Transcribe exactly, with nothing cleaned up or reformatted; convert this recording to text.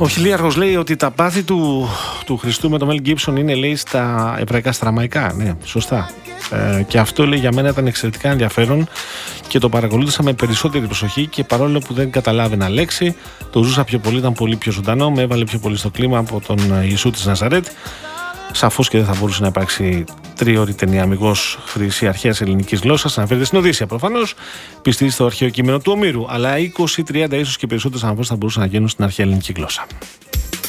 Ο Χιλίαρχος λέει ότι τα πάθη του, του Χριστού με τον Μέλ Γκίψον είναι, λέει, στα εβραϊκά, στα ραμαϊκά. Ναι, σωστά. Ε, και αυτό, λέει, για μένα ήταν εξαιρετικά ενδιαφέρον και το παρακολούθησα με περισσότερη προσοχή και παρόλο που δεν καταλάβαινα λέξη, το ζούσα πιο πολύ, ήταν πολύ πιο ζωντανό, με έβαλε πιο πολύ στο κλίμα από τον Ιησού της Ναζαρέτ. Σαφώς και δεν θα μπορούσε να υπάρξει τρίωρη ταινία αμιγώς χρυσή αρχαίας ελληνικής γλώσσας. Αναφέρεται στην Οδύσσεια προφανώς, πιστή στο αρχαίο κείμενο του Ομήρου. Αλλά είκοσι τριάντα ίσως και περισσότερες αναφορές θα μπορούσαν να γίνουν στην αρχαία ελληνική γλώσσα.